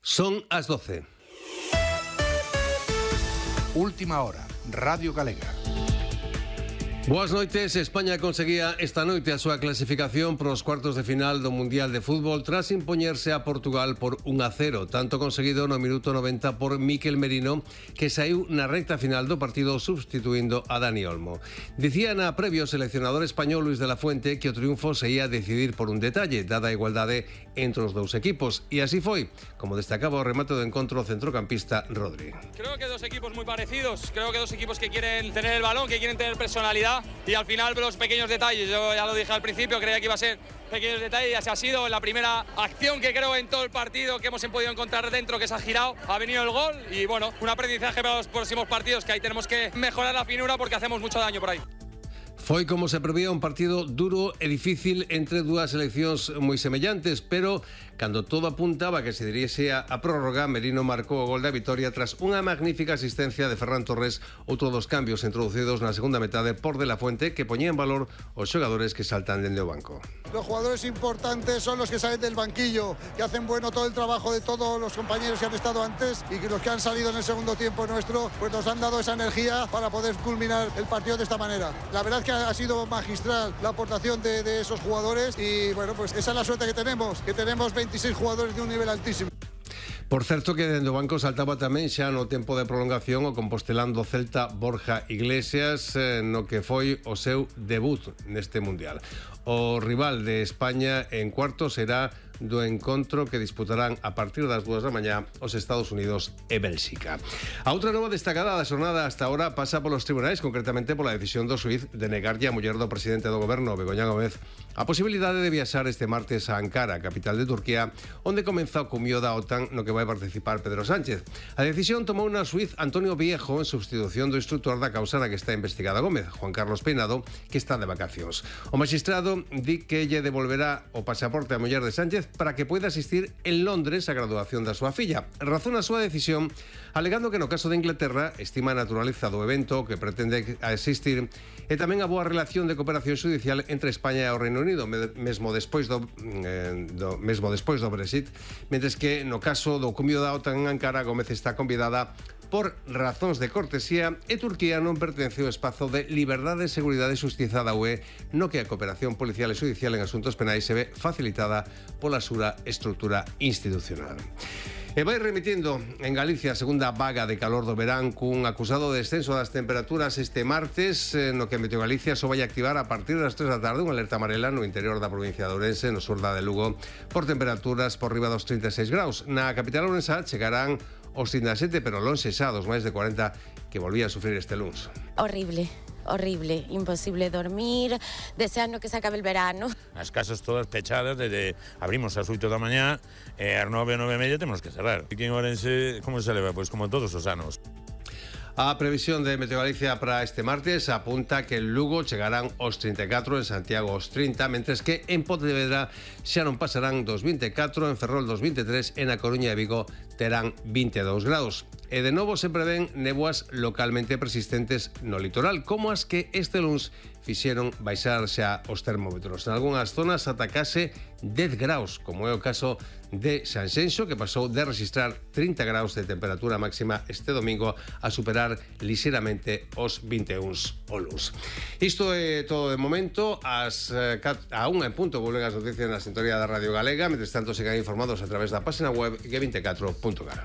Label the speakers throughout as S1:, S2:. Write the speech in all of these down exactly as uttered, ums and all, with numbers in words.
S1: Son as doce.
S2: Última hora, Radio Galega.
S1: Boas noites. España conseguía esta noite a súa clasificación para os cuartos de final do Mundial de Fútbol tras impoñerse a Portugal por un a cero, tanto conseguido no minuto noventa por Mikel Merino, que saiu na recta final do partido substituindo a Dani Olmo. Dicía na previo o seleccionador español Luis de la Fuente que o triunfo se ia decidir por un detalle, dada a igualdade entre os dous equipos, e así foi, como destacaba o remate do encontro o centrocampista Rodri.
S3: Creo que dos equipos muy parecidos, creo que dos equipos que quieren tener el balón, que quieren tener personalidad. Y al final los pequeños detalles, yo ya lo dije al principio, creía que iba a ser pequeños detalles y así ha sido. La primera acción que creo en todo el partido que hemos podido encontrar dentro, que se ha girado, ha venido el gol y bueno, un aprendizaje para los próximos partidos, que ahí tenemos que mejorar la finura porque hacemos mucho daño por ahí.
S1: Foi, como se prevía, un partido duro e difícil entre dúas seleccións moi semellantes, pero cando todo apuntaba que se dirixe a prórroga, Merino marcou o gol da vitoria tras unha magnífica asistencia de Ferran Torres, outro dos cambios introducidos na segunda metade por De la Fuente, que poñía en valor os xogadores que saltan dende o banco.
S4: Los jugadores importantes son los que salen del banquillo, que hacen bueno todo el trabajo de todos los compañeros que han estado antes, y que los que han salido en el segundo tiempo nuestro, pues nos han dado esa energía para poder culminar el partido de esta manera. La verdad es que ha sido magistral la aportación de, de esos jugadores y bueno, pues esa es la suerte que tenemos, que tenemos veintiséis jugadores de un nivel altísimo.
S1: Por certo que dende o banco saltaba tamén xa no tempo de prolongación o compostelán do Celta Borja Iglesias, eh, no que foi o seu debut neste Mundial. O rival de España en cuarto será do encontro que disputarán a partir das dúas da mañá os Estados Unidos e Bélxica. A outra nova destacada da xornada hasta ahora pasa polos tribunais, concretamente pola decisión do xuíz de negarlle a muller do presidente do goberno, Begoña Gómez, a posibilidade de viaxar este martes a Ankara, capital de Turquía, onde comeza o cumio da OTAN no que vai participar Pedro Sánchez. A decisión tomou na xuíz Antonio Viejo en substitución do instructor da causa na que está investigada Gómez, Juan Carlos Peinado, que está de vacacións. O magistrado di que lle devolverá o pasaporte á muller de Sánchez para que poida asistir en Londres á graduación da súa filla. Razón a súa decisión alegando que no caso de Inglaterra estima a naturaleza do evento que pretende asistir e tamén a boa relación de cooperación judicial entre España e o Reino Unido, mesmo despois do, eh, do mesmo despois do Brexit, mentres que no caso do cumio da OTAN en Ankara, Gómez está convidada por razóns de cortesía e Turquía non pertence ao espazo de liberdade, seguridade e xustiza da U E, no que a cooperación policial e judicial en asuntos penais se ve facilitada pola súa estrutura institucional. E vai remitindo en Galicia a segunda vaga de calor do verán cun acusado descenso das temperaturas este martes, no que Meteo Galicia só vai activar a partir das tres da tarde unha alerta amarela no interior da provincia de Ourense, no sur da de Lugo, por temperaturas por riba dos trinta e seis graus. Na capital ourensá chegarán os trinta e sete, pero lonxe xa dos máis de cuarenta que volvía a sufrir este luns.
S5: Horrible. Horrible, imposible dormir, deseando que se acabe el verano.
S6: As casas todas pechadas, desde abrimos ás oito da mañá e ás nove, nove e media temos que cerrar. Aquí en Ourense, como se leva? Pois como todos os anos.
S1: A previsión de Meteo Galicia para este martes apunta que en Lugo chegarán os trinta e catro, en Santiago os trinta, mentres que en Pontevedra xa non pasarán dos vinte e catro, en Ferrol dos vinte e tres e na Coruña e Vigo terán vinte e dous graus. E de novo se prevén néboas localmente persistentes no litoral, como as que este luns fixeron baixar xa os termómetros. En algunhas zonas ata case dez graus, como é o caso de Sanxenxo, que pasou de registrar trinta graus de temperatura máxima este domingo a superar lixeramente os vinte e un o luns. Isto é todo de momento. As, a unha en punto volven as noticias na sintonía da Radio Galega. Mentres tanto, sigan informados a través da página web G veinticuatro punto gal.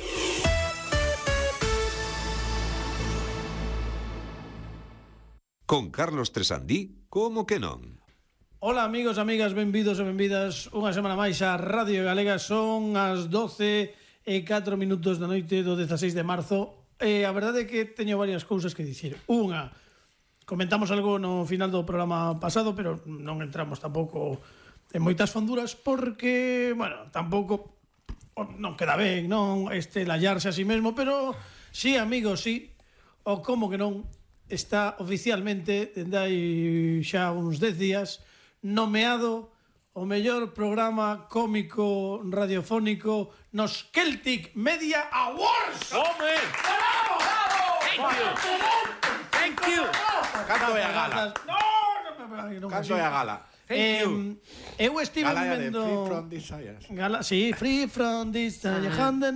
S7: Con Carlos Tresandí, como que non?
S8: Ola amigos, amigas, benvidos e benvidas unha semana máis a Radio Galega. Son as doce e catro minutos da noite do dezaseis de marzo e a verdade é que teño varias cousas que dicir. Unha, comentamos algo no final do programa pasado, pero non entramos tampouco en moitas fonduras porque, bueno, tampouco non queda ben, non este lallarse a si mesmo, pero sí, amigos, sí, o como que non, está oficialmente, dende hai xa uns dez días, nomeado o mellor programa cómico radiofónico nos Celtic Media Awards.
S6: ¡Home!
S8: ¡Bravo! ¡Bravo!
S6: Thank you! Thank you! Canto é a gala?
S8: No, no, no, no,
S6: Canto é a gala?
S9: Thank you.
S8: Eu estive
S2: Gala de
S8: vendo...
S2: Free From Desires.
S8: Gala, sí, Free From Desires.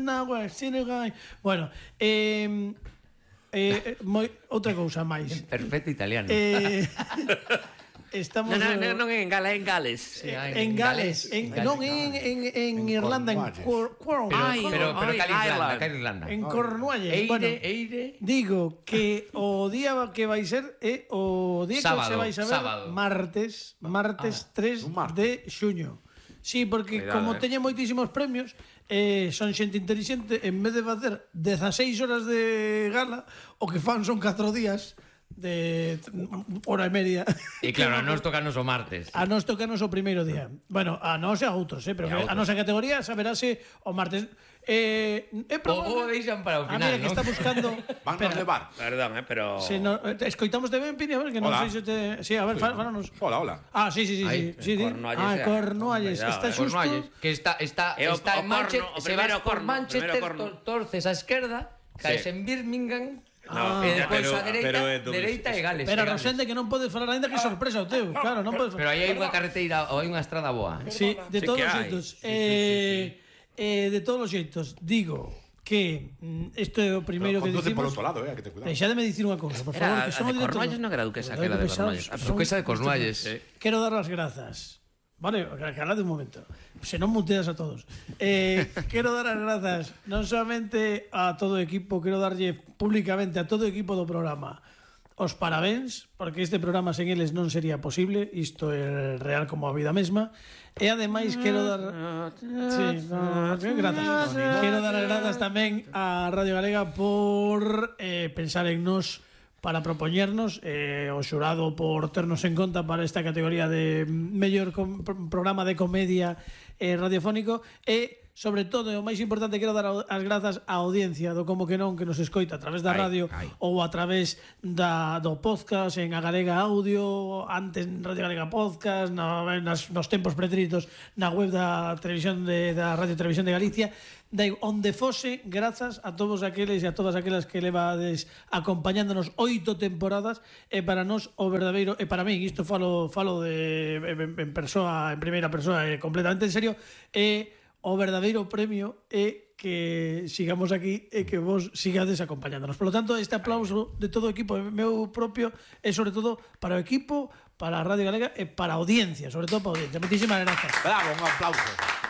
S8: Bueno, eh... Eh, moi, outra cousa máis.
S10: Perfecto italiano.
S8: Eh, estamos
S9: Non, non, non en Gala, en Gales.
S8: Eh, en Gales, en, non en, en, en, en Irlanda, en Cornwallis.
S10: Pero, pero, pero cal Irlanda, cal Irlanda.
S8: En Cornwallis.
S10: Eire,
S8: Bueno,
S10: Eire.
S8: digo que o día que vai ser é o día
S10: Sábado,
S8: que se vai saber
S10: sábado.
S8: martes, martes
S10: Ah,
S8: tres
S2: un martes.
S8: de xuño. Sí, porque
S9: Cuidado,
S8: como
S9: eh.
S8: teñen moitísimos premios, eh, son xente inteligente, en vez de facer dezaseis horas de gala, o que fan son catro días de hora e media.
S10: E claro, a nos tocanos o martes.
S8: A nos tocanos o primeiro día. Bueno, a nos e a outros, eh, pero
S10: E a
S8: que a
S10: outros.
S8: nosa categoría saberase o martes. Eh, é
S10: O, o deixan para o
S8: A
S10: final,
S8: mira que
S10: ¿no?
S8: está buscando.
S2: Van a levar.
S9: Perdón, eh, pero...
S8: Se no, eh, escoitamos de ben, Pini, a ver que non
S2: Hola.
S8: sei se te... Sí, a ver, fá- fálanos.
S2: Hola, hola.
S8: Ah, sí, sí, sí,
S10: Ai,
S8: sí, sí, sí.
S9: Cornualles,
S8: Ah,
S9: eh.
S8: Cornualles,
S9: Cuidado,
S8: está
S9: eh.
S8: xusto.
S10: Cornualles, que está está
S9: E o-
S10: está
S9: o
S10: en Manchester,
S9: corno, o
S10: se
S9: primeiro
S10: vas por
S9: corno,
S10: Manchester,
S9: primeiro corno.
S10: to- torces á esquerda, caes
S9: Sí.
S10: en Birmingham,
S9: No,
S10: e
S9: ya,
S10: depois
S9: pero-
S10: á dereita,
S9: pero é doble-
S10: dereita e Gales.
S8: Pero
S10: e Gales.
S8: Rosende que non podes falar aínda que sorpresa o teu. Claro, non podes.
S10: Pero aí hai unha carreteira ou hai unha estrada boa.
S8: Sí, de
S9: Sí
S8: todos
S9: que
S8: os
S9: hai.
S8: xeitos. Eh, eh, de todos os xeitos, digo que mm, isto é o primeiro que
S2: Conduce por
S8: dicimos.
S2: outro lado, eh, que te cuidado.
S8: Deixademe dicir unha cousa, por favor,
S9: Era,
S8: que
S9: a
S8: son o
S9: de
S8: director.
S9: Cornualles non era duquesa,
S8: Joder,
S9: aquela de
S8: pesados.
S9: Cornualles.
S10: A duquesa de Cornualles.
S9: Sí.
S8: Quero dar as grazas. Vale, calade un momento. Se non muteas a todos. Eh, quero dar as grazas non solamente a todo o equipo, quero darlle públicamente a todo o equipo do programa os parabéns, porque este programa sen eles non sería posible, isto é real como a vida mesma. E ademais quero dar sí, no, grazas. Quero dar as grazas tamén a Radio Galega por eh, pensar en nos para propoñernos, eh, o xurado por ternos en conta para esta categoría de mellor com programa de comedia eh, radiofónico e, sobre todo, e o máis importante, quero dar as grazas á audiencia do Como que Non que nos escoita a través da
S9: Ai,
S8: radio
S9: ai.
S8: ou a través da, do podcast en A Galega Audio, antes en Radio Galega Podcast, na, nas, nos tempos pretritos na web da televisión de, da Radio Televisión de Galicia, da onde fose, grazas a todos aqueles e a todas aquelas que levades acompañándonos oito temporadas, e para nós o verdadeiro, e para mí, isto falo falo de en, en persoa, en primeira persoa, e completamente en serio, é o verdadeiro premio é que sigamos aquí e que vos sigades acompañándonos. Por lo tanto, este aplauso de todo o equipo meu propio é sobre todo para o equipo, para a Radio Galega e para a audiencia, sobre todo para a audiencia. Moitísimas grazas.
S2: Bravo, un aplauso.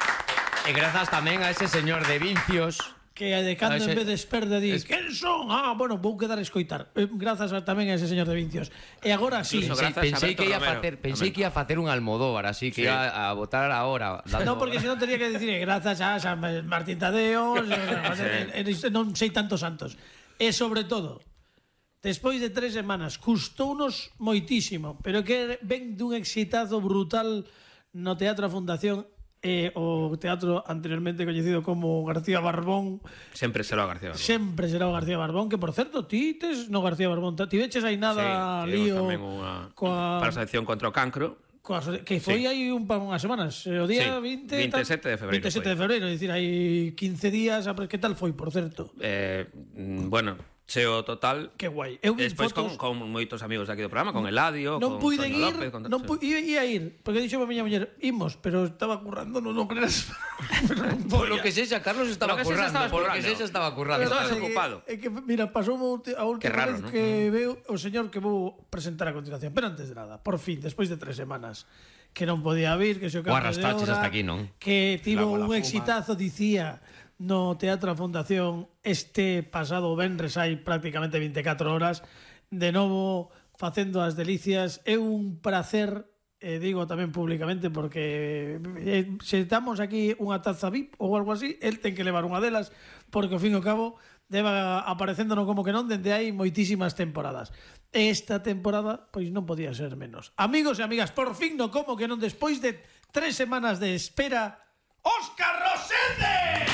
S10: E grazas tamén a ese señor de Vincios.
S8: Que de cando
S10: A ese-
S8: en vez de esperde di,
S10: es-
S8: quen son? Ah, bueno, vou quedar a escoitar. Eh, Grazas a, tamén a ese señor de Vincios. E agora sí.
S9: Incluso
S10: Pensei,
S9: grazas a
S10: pensei
S9: Berto
S10: que ia
S9: Romero,
S10: facer, pensei
S9: tamén.
S10: que ia facer un Almodóvar, así que
S9: Sí.
S10: ia a votar ahora.
S8: No, porque senón teria que dicir eh, grazas a San Martín Tadeo, eh, eh, non sei tantos santos. E sobre todo, despois de tres semanas, custounos moitísimo, pero que ven dun exitazo brutal no Teatro A Fundación, e o teatro anteriormente coñecido como García Barbón.
S9: Sempre será o García Barbón.
S8: Sempre será o García Barbón, que por certo, ti tes no García Barbón, ti veches aí nada
S9: Sí,
S8: lío
S9: tivemos tamén unha
S8: coa,
S9: para a sección contra o cancro.
S8: coa, que foi
S9: Sí.
S8: aí un pa unhas semanas, eh, o día
S9: Sí,
S8: vinte,
S9: veintisiete de febreiro
S8: veintisiete de
S9: foi.
S8: febreiro, é dicir, hai quince días, a- que tal foi, por certo?
S9: Eh, mm, bueno, cheo total.
S8: Que guai. Eu vi
S9: Despois
S8: fotos,
S9: con, con moitos amigos aquí do programa, con Eladio,
S8: non
S9: con
S8: puiden
S9: Toño
S8: ir,
S9: López, con...
S8: non pu ia, ia ir, porque dixo a miña muller, imos, pero estaba currando, non, non creas. Pero non
S10: Por
S8: podía.
S10: lo que sexa, Carlos estaba
S9: Por lo que sexa,
S10: currando,
S9: estabas
S10: por lo que
S9: currando.
S10: sexa estaba currando.
S9: Estabas
S8: É que-
S9: ocupado.
S8: É que, mira, pasou a última
S9: Qué raro,
S8: vez
S9: ¿no?
S8: que veo o señor que vou presentar a continuación. Pero antes de nada, por fin, despois de tres semanas, que non podía vir, que se o
S10: O
S8: cambio de
S10: arrastraches
S8: hora,
S10: hasta aquí, non?
S8: que tivo
S2: Claro, la
S8: un
S2: fuma.
S8: exitazo, dicía, no Teatro A Fundación este pasado venres hai prácticamente veinticuatro horas, de novo facendo as delicias. É un placer, e digo tamén públicamente, porque eh, se damos aquí unha taza V I P ou algo así, el ten que levar unha delas, porque ao fin e ao cabo deba aparecendo no Como que Non dende hai moitísimas temporadas. Esta temporada, pois non podía ser menos. Amigos e amigas, por fin no Como que Non, despois de tres semanas de espera, Óscar Rosende!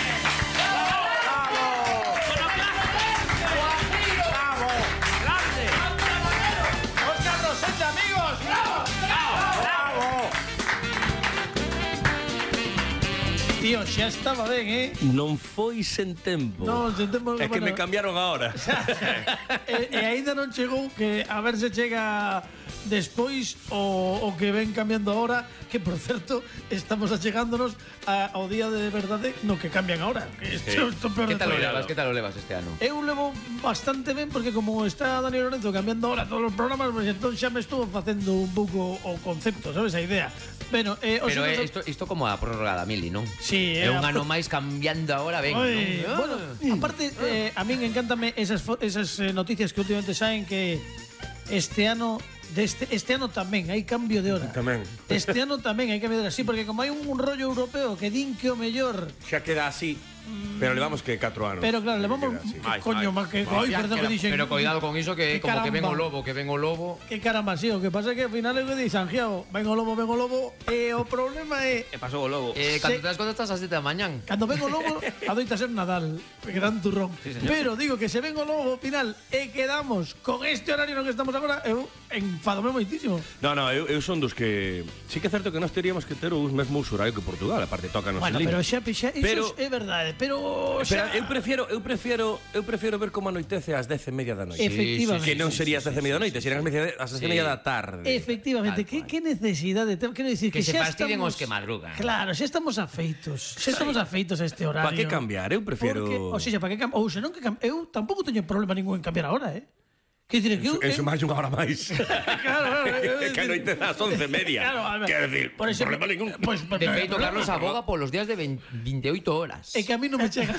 S8: Óscar Rosende, amigos! ¡Bravo! ¡Bravo! Tío, xa estaba ben, eh?
S11: Non foi sen tempo.
S8: Non, sen tempo,
S11: É que
S8: bueno.
S11: me cambiaron agora.
S8: e, e aínda non chegou, que a ver se chega despois o, o que ven cambiando ahora, que por certo estamos achegándonos a, ao día de verdade no que cambian ahora, que isto,
S10: Sí.
S8: isto peor
S10: Que
S8: de
S10: tal o
S8: todo.
S10: levas? Que tal o levas este ano?
S8: Eu levo bastante ben porque como está Dani Lorenzo cambiando ahora todos os programas, pues entón xa me estuvo facendo un pouco o concepto, sabes, a idea. Bueno, eh, os
S10: Pero
S8: outros-
S10: é isto, isto como a prórroga da Mili, non?
S8: Sí,
S10: É
S8: é
S10: un
S8: a-
S10: ano máis cambiando ahora, ben,
S8: Oi,
S10: non?
S8: bueno, aparte, eh, a min encántame esas, fo- esas eh, noticias que últimamente saen que este ano deste este ano tamén hai cambio de hora.
S12: Tamén.
S8: Este ano tamén hai cambio de hora, sí, porque como hai un, un rollo europeo que din que o mellor,
S12: Xa queda así, pero levamos que catro anos.
S8: pero claro, levamos que
S12: Máis,
S8: coño,
S12: máis.
S8: máis que
S10: Hostia,
S8: oi, perdón que
S10: pero-
S8: dixen.
S10: Pero cuidado con iso que
S8: que
S10: como que ven o
S8: caramba.
S10: lobo, que ven o lobo.
S8: Que caramba, sí, o que pasa é que ao final é o que di Sanjiao, ven o lobo, ven o lobo, e o problema é
S9: E pasou o lobo.
S10: Eh, cando
S8: Sí.
S10: te das conta estás ás sete da mañán.
S8: cando ven o lobo, adoita ser Nadal, gran turrón.
S9: Sí, señor.
S8: Pero digo que se ven o lobo ao final e quedamos con este horario no que estamos agora, eu enfadome moitísimo.
S12: No, no, eu, eu son dos que... Sí que é certo que nós teríamos que ter os mesmos horario que Portugal, aparte toca nos
S8: Bueno,
S12: en
S8: pero
S12: liga.
S8: xa, xa iso
S12: Pero-
S8: é verdade, pero
S12: Pero
S8: xa
S12: eu prefiero, eu prefiero, eu prefiero ver como anoitece ás dez e media da noite.
S8: Efectivamente.
S12: Que non sería ás dez e media da noite, serían ás dez e media da tarde.
S8: Efectivamente, que, que necesidade ten, quero dicir que,
S10: Que se
S8: xa
S10: fastidien
S8: estamos,
S10: os que madrugan.
S8: Claro, xa estamos afeitos. Xa estamos afeitos a este horario.
S12: Pa que cambiar? Eu prefiero-
S8: Porque, o sea, para que cambiar? Ou senón que cam... eu tampouco teño problema ningún en cambiar a hora, eh? Quer dicir, que eu,
S12: Eso máis unha hora máis.
S8: claro, claro, eu- eu-
S12: que anoitece ás once e media.
S8: Claro, a ver,
S12: Quero dicir,
S8: por exemplo,
S12: problema ningún.
S8: Pues,
S10: De feito, Carlos aboga polos días de veintioito horas.
S8: É que a mí non me chega.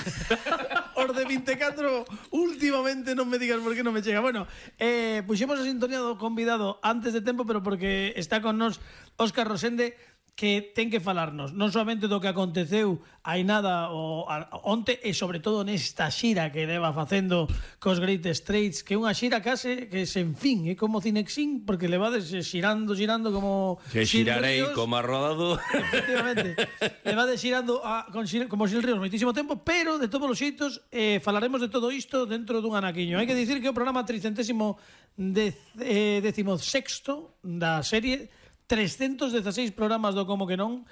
S8: Os de vinte e catro últimamente non me digas por que non me chega. Bueno, eh, puxemos a sintonía do convidado antes de tempo, pero porque está con nos Óscar Rosende, que ten que falarnos non solamente do que aconteceu hai nada o, a, onte e sobre todo nesta xira que leva facendo cos Great Straits, que é unha xira case que sen fin, é como Cinexin, porque levades xirando, xirando como
S12: Que xirarei
S8: Silrios.
S12: como arrodado.
S8: Efectivamente. Le va xirando a, con, Sil- como Sil Ríos moitísimo tempo, pero de todos os xeitos eh, falaremos de todo isto dentro dun anaquiño. Hai que dicir que é o programa tricentésimo dez, eh, décimo sexto da serie, trescentos dezaseis programas do Como que non,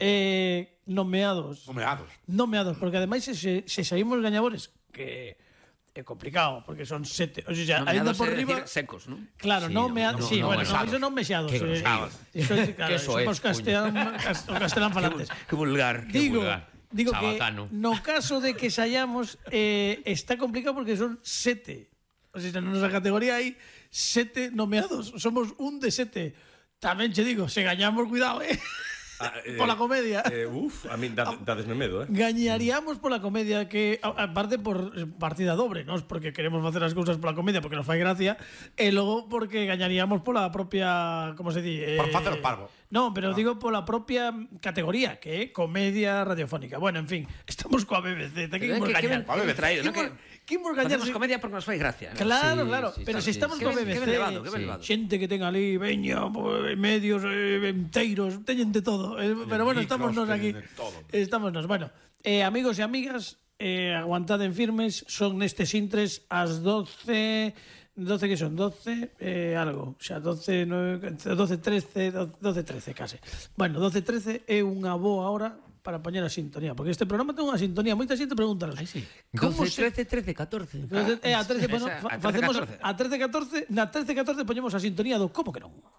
S8: eh, nomeados.
S2: Nomeados.
S8: Nomeados, porque ademais se, se, se saímos gañadores, que é complicado, porque son sete. O sea, ainda
S9: Nomeados
S8: por
S9: é
S8: riba...
S9: decir secos, ¿no?
S8: Claro,
S10: Sí,
S8: no
S10: no,
S8: me ha...
S10: no,
S8: sí,
S10: no,
S8: bueno,
S10: mexados.
S8: no, iso non mexados.
S10: Qué
S8: eh,
S10: groseros.
S8: iso é, claro,
S10: Que soez,
S8: somos castellán, cas- o castelán falantes.
S9: Qué vulgar.
S8: Digo,
S10: vulgar.
S8: digo que
S10: Chabacano.
S8: no caso de que saíamos eh, está complicado porque son sete. O sea, en nuestra categoría hay sete nomeados. Somos un de sete. Tamén che digo, se gañamos, cuidado, eh.
S12: Ah, eh,
S8: Pola comedia.
S12: Eh, uf, a mí da, dadesme medo, eh.
S8: Gañaríamos pola comedia, que a- aparte por partida dobre, non porque queremos facer as cousas pola comedia porque nos fai gracia, e logo porque gañaríamos pola propia, como se di?
S2: Por facer o parvo.
S8: No, pero digo pola propia categoría, que é comedia radiofónica. Bueno, en fin, estamos coa B B C, te que
S9: Pero é
S8: imos
S9: que- que
S8: gañar.
S9: ben- que ben traído, ¿no?
S8: Que imos- que imos gañar?
S9: Facemos comedia porque nos fai gracia. ¿no?
S8: Claro,
S10: Sí,
S8: claro,
S10: sí,
S8: pero
S10: sí,
S8: se
S10: sí,
S8: estamos
S10: sí.
S8: con
S9: Que ben-
S8: B B C,
S9: que ben levado, que ben
S8: sí,
S9: levado.
S8: xente que ten ali veña, eh, medios eh, enteiros, teñen de todo. Eh, pero bueno, estamos nos aquí. Estamos nos, bueno, eh, amigos e amigas, eh, aguantaden firmes, son nestes intres ás doce, doce que son, doce eh, algo, xa doce, nueve, doce, trece, doce, trece case. Bueno, doce, trece é unha boa hora para poñer a sintonía, porque este programa ten unha sintonía, moita xente pregúntanos.
S10: Ai, sí.
S8: Como
S10: doce,
S8: se-
S10: trece, trece, catorce.
S8: Eh, a trece, bueno,
S9: Esa,
S8: fa-
S9: a trece,
S8: facemos
S9: catorce.
S8: a trece catorce, na trece catorce poñemos a sintonía do Como que non.